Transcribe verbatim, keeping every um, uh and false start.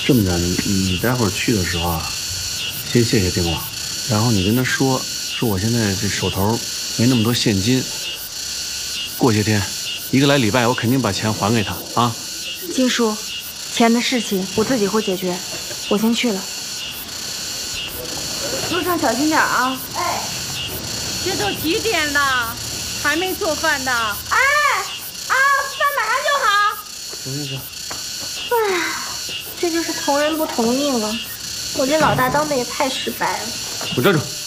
这么着，你你待会儿去的时候啊，先谢谢丁王，然后你跟他说说我现在这手头没那么多现金，过些天一个来礼拜，我肯定把钱还给他啊。 金叔，钱的事情我自己会解决，我先去了。路上小心点啊！ 哎， 这都几点了，还没做饭呢？ 哎，啊，饭马上就好。 行行行。 哎，这就是同人不同命了。我这老大当的也太失败了。 我站住！